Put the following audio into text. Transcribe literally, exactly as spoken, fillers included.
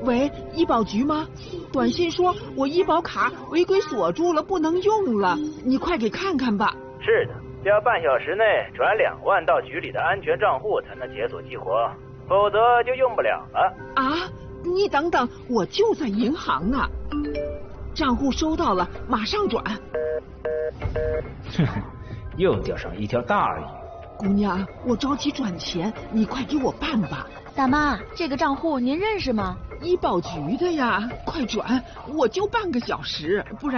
喂，医保局吗？短信说我医保卡违规锁住了，不能用了，你快给看看吧。 是的，要半小时内转两万到局里的安全账户才能解锁激活，否则就用不了了。 啊，你等等，我就在银行呢。账户收到了，马上转。 哼哼，又钓上一条大鱼。 姑娘，我着急转钱，你快给我办吧。 大妈，这个账户您认识吗？ 医保局的呀，快转，我就半个小时，不然。